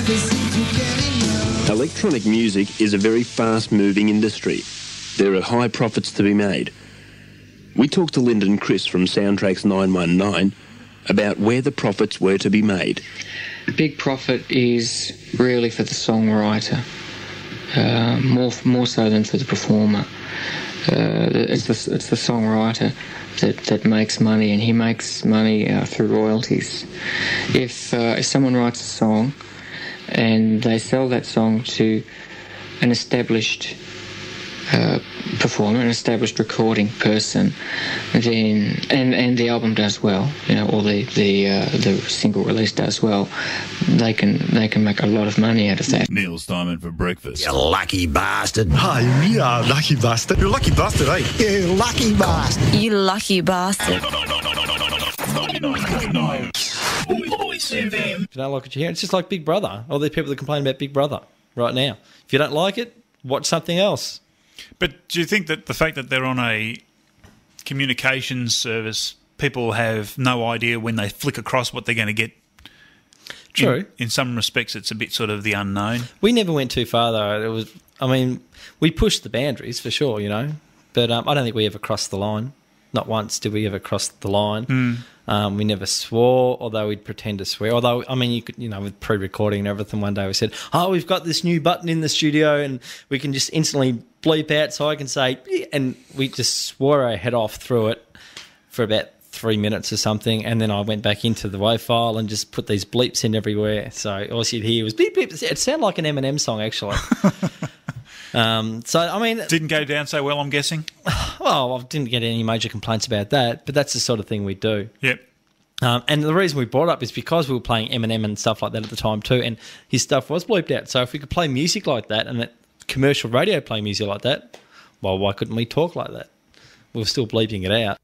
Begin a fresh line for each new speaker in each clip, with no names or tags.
Electronic music is a very fast-moving industry. There are high profits to be made. We talked to Lyndon Chris from Soundtracks 919 about where the profits were to be made.
Big profit is really for the songwriter, more so than for the performer. It's the songwriter that makes money, and he makes money through royalties. If someone writes a song and they sell that song to an established performer, an established recording person, then and the album does well, or the single release does well, they can make a lot of money out of that.
Neil Steinman for breakfast.
You lucky bastard.
Hi, yeah, lucky bastard. You're a lucky bastard, eh?
You lucky bastard.
You lucky bastard.
99.9 Voice FM.
If you don't like what you hear, it's just like Big Brother. All these people that complain about Big Brother right now. If you don't like it, watch something else.
But do you think that the fact that they're on a communications service, people have no idea when they flick across what they're going to get?
True.
In some respects, it's a bit sort of the unknown.
We never went too far, though. We pushed the boundaries for sure, but I don't think we ever crossed the line. Not once did we ever cross the line. We never swore, although we'd pretend to swear. Although, you could, with pre-recording and everything, one day we said, we've got this new button in the studio and we can just instantly bleep out so I can say, and we just swore our head off through it for about 3 minutes or something, and then I went back into the WAV file and just put these bleeps in everywhere. So all you'd hear was bleep, bleep. It sounded like an Eminem song, actually.
Didn't go down so well, I'm guessing?
Well, I didn't get any major complaints about that, but that's the sort of thing we do.
Yep.
And the reason we brought it up is because we were playing Eminem and stuff like that at the time too, and his stuff was bleeped out. So if we could play music like that and that commercial radio play music like that, well, why couldn't we talk like that? We were still bleeping it out.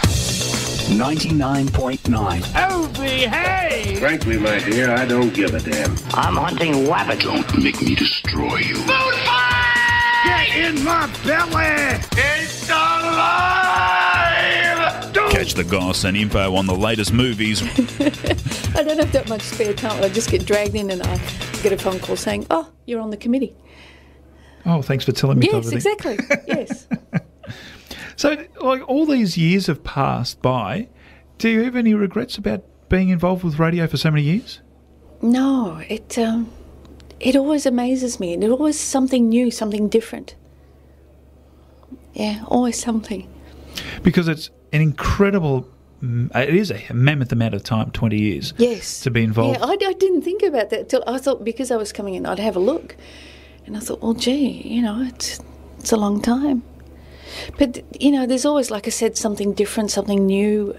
99.9.
Oh, behave!
Frankly, my dear, I don't give a damn.
I'm hunting wabbit.
Don't make me destroy you.
Food fight! Get in my belly! It's alive!
Catch the goss and info on the latest movies.
I don't have that much spare time. I just get dragged in and I get a phone call saying, you're on the committee.
Oh, thanks for telling me.
Yes, exactly. Yes.
So, all these years have passed by. Do you have any regrets about being involved with radio for so many years?
No, it always amazes me. And it's always something new, something different. Yeah, always something.
Because it's an incredible, it is a mammoth amount of time, 20 years.
Yes.
To be involved.
Yeah, I didn't think about that till I thought because I was coming in, I'd have a look. And I thought, well, gee, it's a long time. But, there's always, like I said, something different, something new.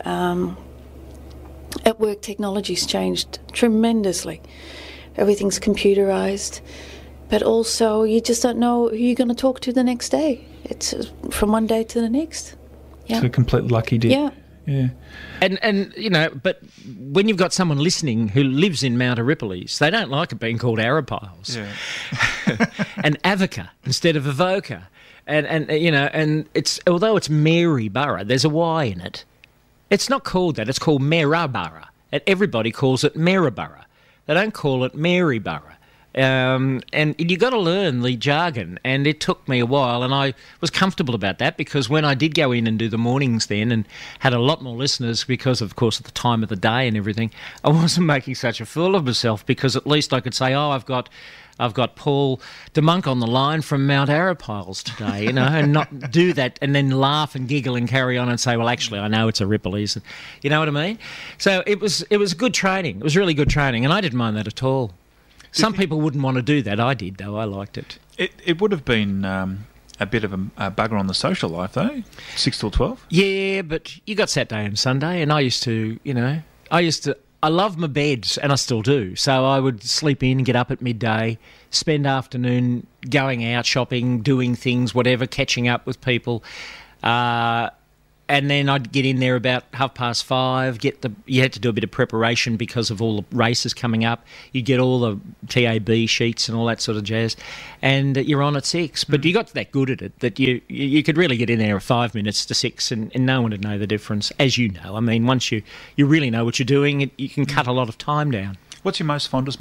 At work, technology's changed tremendously. Everything's computerised. But also, you just don't know who you're going to talk to the next day. It's from one day to the next. Yeah.
It's a complete lucky dip.
Yeah.
Yeah.
And but when you've got someone listening who lives in Mount Erypolis, they don't like it being called Arapiles.
Yeah.
And Avoca instead of Avoca. And it's, although it's Maryborough, there's a Y in it. It's not called that. It's called Maryborough. And everybody calls it Maryborough. They don't call it Maryborough. And you got to learn the jargon, and it took me a while, and I was comfortable about that because when I did go in and do the mornings then and had a lot more listeners because, of course, at the time of the day and everything, I wasn't making such a fool of myself because at least I could say, I've got Paul de Monk on the line from Mount Arapiles today, and not do that and then laugh and giggle and carry on and say, well, actually, I know it's Erypolis. You know what I mean? So it was good training. It was really good training, and I didn't mind that at all. Some people wouldn't want to do that. I did, though. I liked it.
It would have been a bit of a bugger on the social life, though, 6 till 12.
Yeah, but you got Saturday and Sunday, and I used to, I love my beds, and I still do. So I would sleep in, get up at midday, spend afternoon going out shopping, doing things, whatever, catching up with people. And then I'd get in there about 5:30. You had to do a bit of preparation because of all the races coming up. You'd get all the TAB sheets and all that sort of jazz, and you're on at 6. But you got that good at it that you could really get in there at 5 minutes to 6, and no one would know the difference, as you know. I mean, once you really know what you're doing, you can cut a lot of time down.
What's your most fondest memory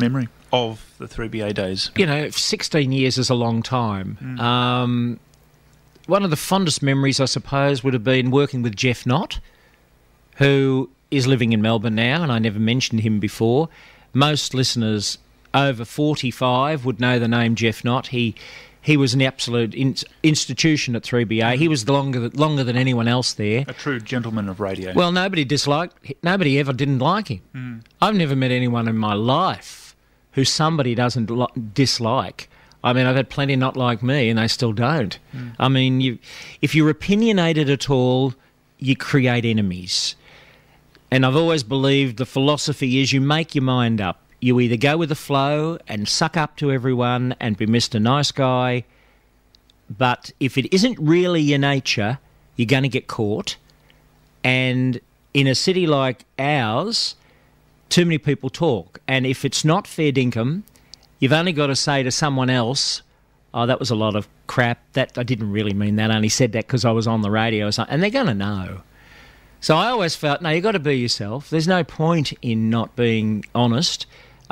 of the 3BA days?
16 years is a long time. One of the fondest memories, I suppose, would have been working with Jeff Knott, who is living in Melbourne now, and I never mentioned him before. Most listeners over 45 would know the name Jeff Knott. He was an absolute institution at 3BA. He was longer than anyone else there.
A true gentleman of radio.
Well, nobody ever didn't like him. I've never met anyone in my life who somebody doesn't dislike. I mean, I've had plenty not like me, and they still don't. I mean, if you're opinionated at all, you create enemies. And I've always believed the philosophy is you make your mind up. You either go with the flow and suck up to everyone and be Mr. Nice Guy, but if it isn't really your nature, you're going to get caught. And in a city like ours, too many people talk. And if it's not fair dinkum, you've only got to say to someone else, oh, that was a lot of crap. That I didn't really mean that. I only said that because I was on the radio or something. And they're going to know. So I always felt, no, you've got to be yourself. There's no point in not being honest.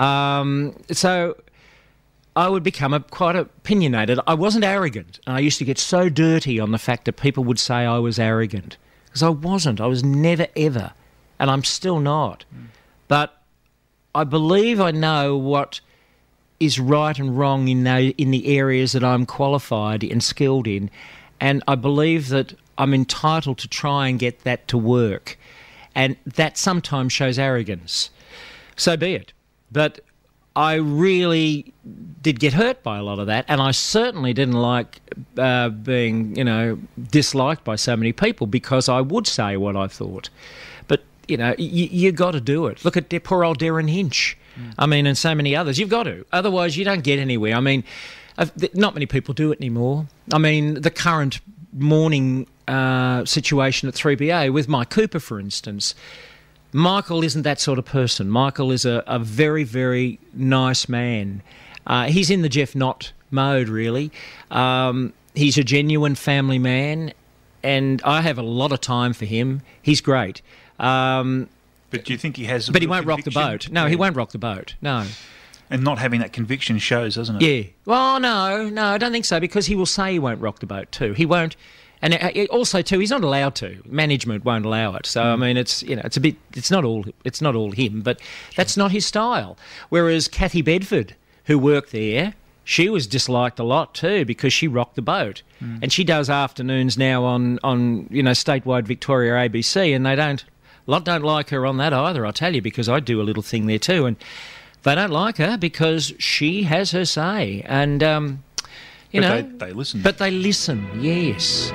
So I would become quite opinionated. I wasn't arrogant. And I used to get so dirty on the fact that people would say I was arrogant. Because I wasn't. I was never, ever. And I'm still not. But I believe I know what is right and wrong in the areas that I'm qualified and skilled in. And I believe that I'm entitled to try and get that to work. And that sometimes shows arrogance. So be it. But I really did get hurt by a lot of that, and I certainly didn't like being, disliked by so many people because I would say what I thought. But, you got to do it. Look at poor old Darren Hinch. I mean, and so many others. You've got to. Otherwise, you don't get anywhere. I mean, not many people do it anymore. I mean, the current morning situation at 3BA with Mike Cooper, for instance, Michael isn't that sort of person. Michael is a very, very nice man. He's in the Jeff Knott mode, really. He's a genuine family man, and I have a lot of time for him. He's great.
But do you think he has...
But he won't rock the boat. No, he won't rock the boat. No.
And not having that conviction shows, doesn't it?
Yeah. Well, no, I don't think so, because he will say he won't rock the boat too. He won't... And also, too, he's not allowed to. Management won't allow it. So I mean, it's a bit. It's not all him, but that's not his style. Whereas Kathy Bedford, who worked there, she was disliked a lot too because she rocked the boat, and she does afternoons now on statewide Victoria ABC, and a lot don't like her on that either. I tell you, because I do a little thing there too, and they don't like her because she has her say, and
they listen.
But they listen, yes.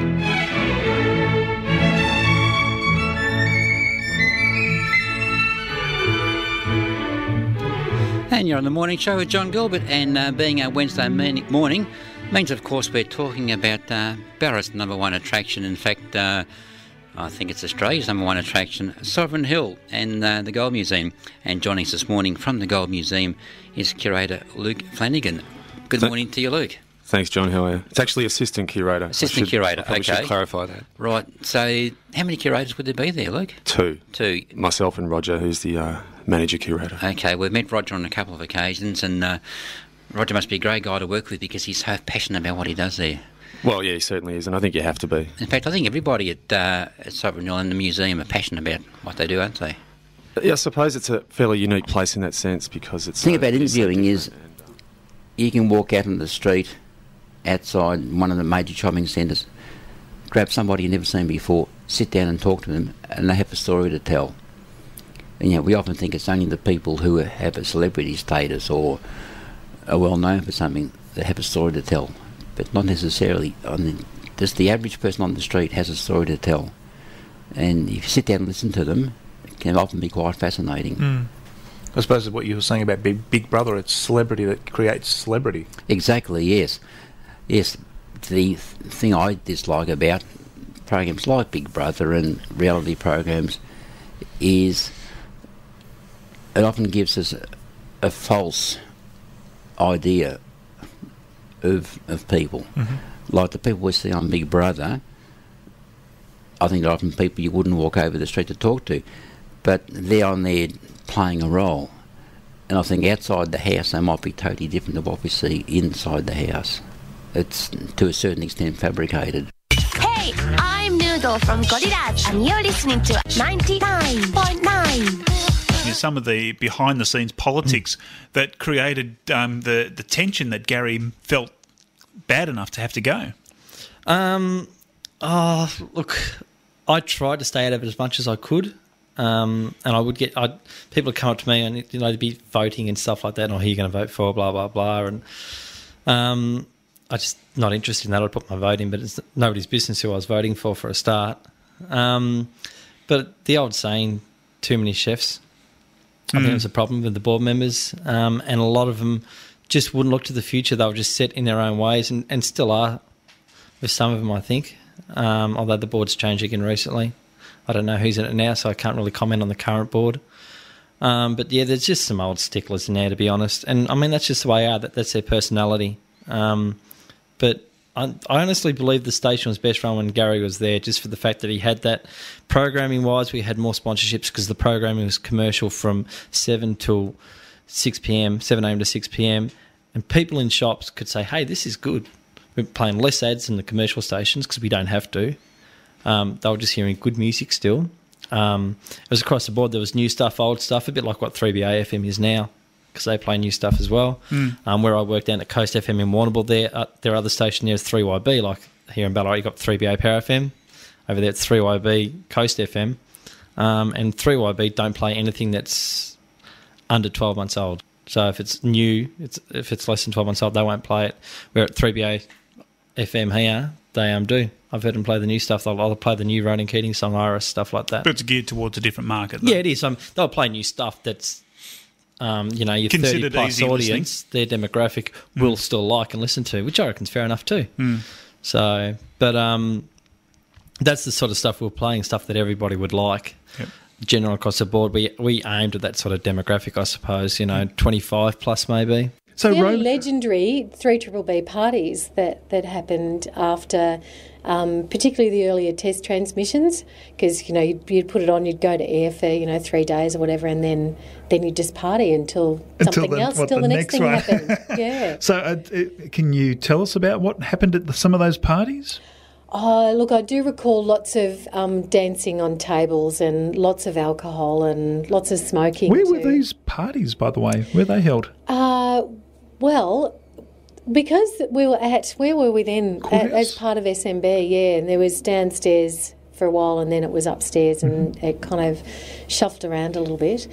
And you're on the morning show with John Gilbert, and being a Wednesday morning means, of course, we're talking about Ballarat's number one attraction. In fact, I think it's Australia's number one attraction, Sovereign Hill and the Gold Museum. And joining us this morning from the Gold Museum is curator Luke Flanagan. Good morning to you, Luke.
Thanks, John. How are you? It's actually assistant curator.
Assistant curator,
I should clarify that.
Right. So how many curators would there be there, Luke?
Two.
Two.
Myself and Roger, who's the manager curator.
Okay, we've met Roger on a couple of occasions, and Roger must be a great guy to work with because he's so passionate about what he does there.
Well, yeah, he certainly is, and I think you have to be.
In fact, I think everybody at Sovereign Hill and the museum are passionate about what they do, aren't they?
Yeah, I suppose it's a fairly unique place in that sense because it's...
The thing about interviewing is you can walk out on the street outside one of the major shopping centres, grab somebody you've never seen before, sit down and talk to them, and they have a story to tell. And we often think it's only the people who have a celebrity status or are well known for something that have a story to tell, but not necessarily. Just the average person on the street has a story to tell, and if you sit down and listen to them, it can often be quite fascinating.
I suppose what you were saying about Big Brother, it's celebrity that creates celebrity.
Exactly, yes. Yes, the thing I dislike about programs like Big Brother and reality programs is it often gives us a false idea of people. Like the people we see on Big Brother, I think they're often people you wouldn't walk over the street to talk to, but they're on there playing a role. And I think outside the house they might be totally different to what we see inside the house. It's to a certain extent fabricated.
Hey, I'm Noodle from Gorillaz, and you're listening to 99.9.
Some of the behind-the-scenes politics that created the tension that Gary felt bad enough to have to go.
Look, I tried to stay out of it as much as I could, and I would get people would come up to me and they'd be voting and stuff like that. Or who are you going to vote for? Blah blah blah. And I just not interested in that. I'd put my vote in, but it's nobody's business who I was voting for a start. But the old saying, too many chefs. I think it was a problem with the board members, and a lot of them just wouldn't look to the future. They were just set in their own ways, and still are with some of them, I think, although the board's changed again recently. I don't know who's in it now, so I can't really comment on the current board. But, yeah, there's just some old sticklers in there, to be honest. And, I mean, that's just the way they are. That's their personality. But I honestly believe the station was best run when Gary was there, just for the fact that he had that. Programming-wise, we had more sponsorships because the programming was commercial from 7 till 6 p.m, 7 a.m. to 6 p.m, and people in shops could say, hey, this is good. We're playing less ads than the commercial stations because we don't have to. They were just hearing good music still. It was across the board. There was new stuff, old stuff, a bit like what 3BA FM is now, because they play new stuff as well. Where I worked down at Coast FM in Warrnambool, their other station there is 3YB, like here in Ballarat, you've got 3BA Power FM. Over there it's 3YB Coast FM. And 3YB don't play anything that's under 12 months old. So if it's new, if it's less than 12 months old, they won't play it. Where at 3BA FM here, they do. I've heard them play the new stuff. They'll play the new Ronan Keating song, Iris, stuff like that.
But it's geared towards a different market, though.
Yeah, it is. They'll play new stuff that's, your 30-plus audience, their demographic will still like and listen to, which I reckon is fair enough too. So, but that's the sort of stuff we're playing, stuff that everybody would like.
Yep.
General across the board, we aimed at that sort of demographic, I suppose, 25 plus maybe.
So fairly legendary 3BBB parties that happened after, particularly the earlier test transmissions, because you'd put it on, you'd go to air for 3 days or whatever, and then you'd just party until something else, till the next thing happened. Yeah.
So, can you tell us about what happened at some of those parties?
Oh, look, I do recall lots of dancing on tables and lots of alcohol and lots of smoking.
Where were these parties, by the way? Where were they held?
Well, because we were where were we then? As part of SMB, yeah, and there was downstairs for a while and then it was upstairs and it kind of shuffled around a little bit.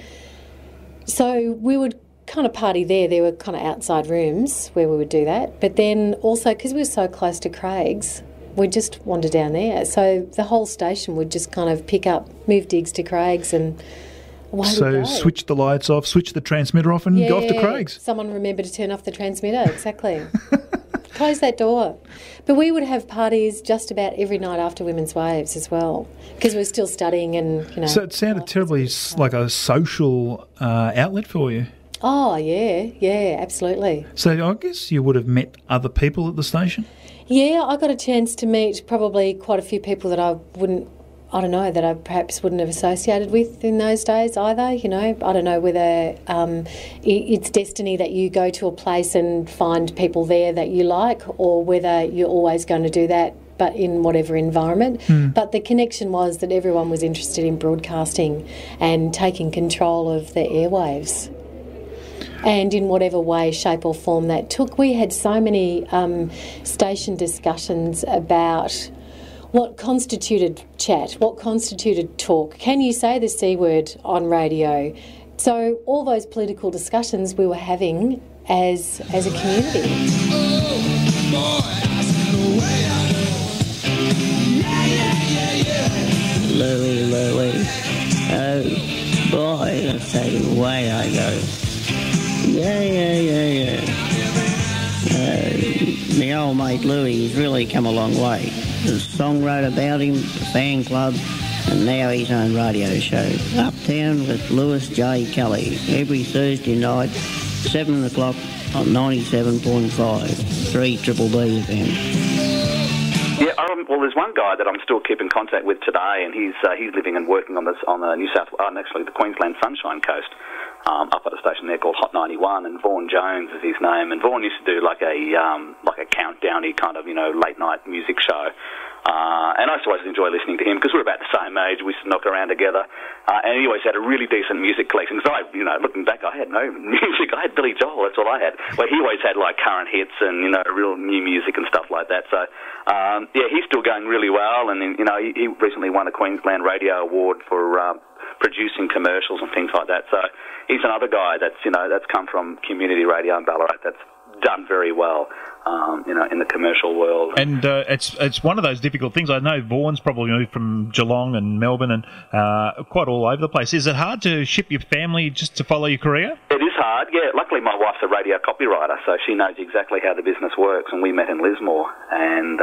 So we would kind of party there. There were kind of outside rooms where we would do that. But then also, because we were so close to Craig's, we'd just wander down there. So the whole station would just kind of move digs to Craig's and away we go.
Switch the lights off, switch the transmitter off and go off to Craig's.
Someone remembered to turn off the transmitter, exactly. Close that door. But we would have parties just about every night after Women's Waves as well, because we were still studying and,
So it sounded terribly like a social outlet for you.
Oh, yeah, absolutely.
So I guess you would have met other people at the station?
Yeah, I got a chance to meet probably quite a few people that that I perhaps wouldn't have associated with in those days either, I don't know whether it's destiny that you go to a place and find people there that you like, or whether you're always going to do that, but in whatever environment. But the connection was that everyone was interested in broadcasting and taking control of the airwaves. And in whatever way, shape or form that took. We had so many station discussions about what constituted chat, what constituted talk. Can you say the C word on radio? So all those political discussions we were having as a community.
Louie. Oh boy, that's the way I go. Yeah. My old mate Louie, he's really come a long way. The song wrote about him, the fan club, and now his own radio show. Uptown with Lewis J. Kelly, every Thursday night, 7 o'clock on 97.5, 3BBB FM.
Yeah, well, there's one guy that I'm still keeping contact with today, and he's living and working on the Queensland Sunshine Coast. up at a station there called Hot 91, and Vaughan Jones is his name. And Vaughan used to do like a countdowny kind of, late night music show. And I used to always enjoy listening to him because we're about the same age. We used to knock around together. And he always had a really decent music collection. So looking back, I had no music. I had Billy Joel. That's all I had. But he always had like current hits and, real new music and stuff like that. So, he's still going really well. And, he recently won a Queensland Radio Award for producing commercials and things like that. So he's another guy that's come from community radio in Ballarat that's done very well, in the commercial world.
And it's one of those difficult things. I know Vaughan's probably moved from Geelong and Melbourne and quite all over the place. Is it hard to ship your family just to follow your career?
It is hard, yeah. Luckily, my wife's a radio copywriter, so she knows exactly how the business works, and we met in Lismore. And,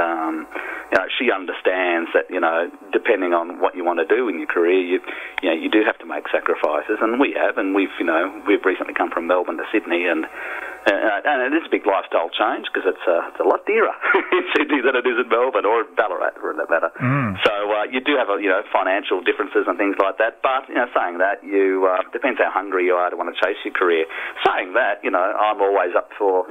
she understands that, depending on what you want to do in your career, you do have to make sacrifices, and we have. And we've recently come from Melbourne to Sydney, and it is a big lifestyle change because it's a lot dearer in Sydney than it is in Melbourne or Ballarat, for that matter. So you do have financial differences and things like that. But saying that, depends how hungry you are to want to chase your career. Saying that, I'm always up for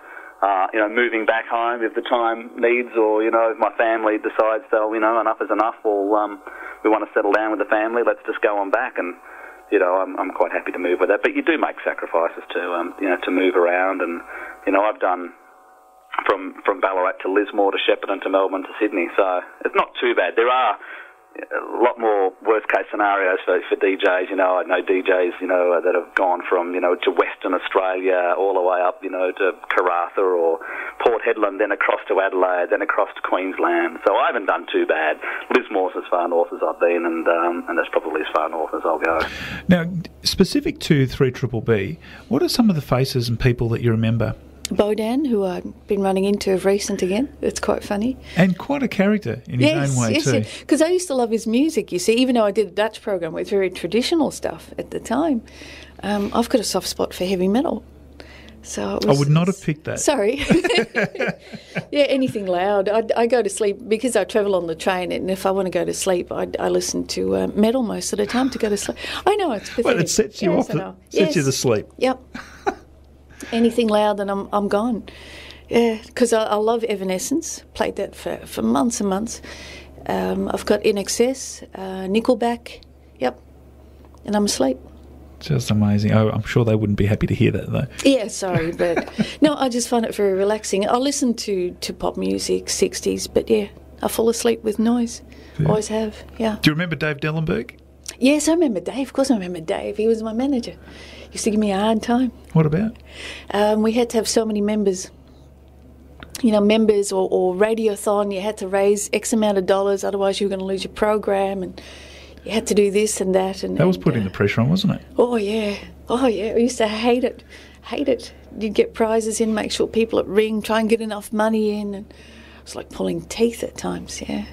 moving back home if the time needs, or if my family decides enough is enough, or we want to settle down with the family. Let's just go on back and. I'm quite happy to move with that. But you do make sacrifices to move around. And, I've done from Ballarat to Lismore to Shepparton to Melbourne to Sydney. So it's not too bad. There are a lot more worst-case scenarios for DJs. I know DJs, that have gone from, to Western Australia all the way up, to Karratha or Port Hedland, then across to Adelaide, then across to Queensland. So I haven't done too bad. Lismore's as far north as I've been, and that's probably as far north as I'll go.
Now, specific to 3BBB, what are some of the faces and people that you remember?
Bodan, who I've been running into of recent again. It's quite funny.
And quite a character in his own way too. Yes,
because I used to love his music, you see, even though I did a Dutch program with very traditional stuff at the time. I've got a soft spot for heavy metal. So I
would not have picked that.
Sorry. Yeah, anything loud. I go to sleep because I travel on the train, and if I want to go to sleep, I listen to metal most of the time to go to sleep. I know it's pathetic.
Well, it sets you off. Sets you to sleep.
Yep. Anything loud and I'm gone. Yeah, because I love Evanescence. Played that for months and months. I've got INXS, Nickelback. Yep. And I'm asleep.
Just amazing. Oh, I'm sure they wouldn't be happy to hear that, though.
Yeah, sorry, but no, I just find it very relaxing. I listen to pop music, 60s, but yeah, I fall asleep with noise. Yeah. Always have, yeah.
Do you remember Dave Dellenberg?
Yes, I remember Dave. Of course I remember Dave. He was my manager. He used to give me a hard time.
What about?
We had to have so many members. Members or radiothon. You had to raise X amount of dollars, otherwise you were going to lose your program, and you had to do this and that.
That was putting the pressure on, wasn't it?
Oh, yeah. I used to hate it. You'd get prizes in, make sure people at Ring, try and get enough money in. And it was like pulling teeth at times, yeah.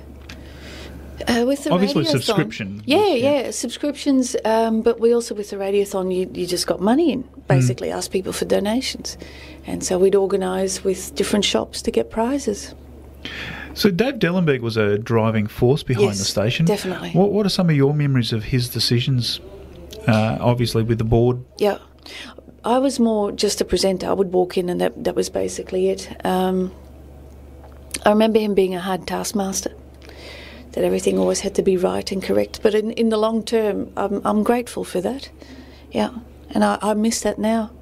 With the
obviously
radiothon,
subscription.
Yeah, subscriptions. But we also, with the radiothon, you just got money in, basically, asked people for donations. And so we'd organise with different shops to get prizes.
So Dave Dellenberg was a driving force behind the station.
Definitely.
What are some of your memories of his decisions, obviously with the board?
Yeah. I was more just a presenter. I would walk in and that was basically it. I remember him being a hard taskmaster, that everything always had to be right and correct. But in the long term, I'm grateful for that. Yeah. And I miss that now.